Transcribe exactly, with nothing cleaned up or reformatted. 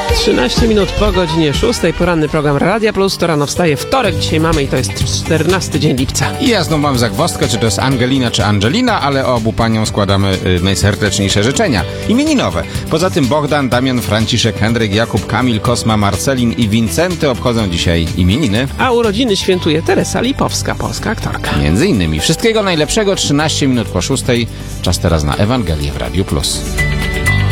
trzynaście minut po godzinie szóstej, poranny program Radia Plus, to rano wstaje wtorek, dzisiaj mamy i to jest czternasty dzień lipca. I ja znowu mam zagwozdkę, czy to jest Angelina, czy Angelina, ale obu paniom składamy y, najserdeczniejsze życzenia. Imieninowe. Poza tym Bogdan, Damian, Franciszek, Henryk, Jakub, Kamil, Kosma, Marcelin i Wincenty obchodzą dzisiaj imieniny. A urodziny świętuje Teresa Lipowska, polska aktorka. Między innymi. Wszystkiego najlepszego, trzynaście minut po szóstej. Czas teraz na Ewangelię w Radiu Plus.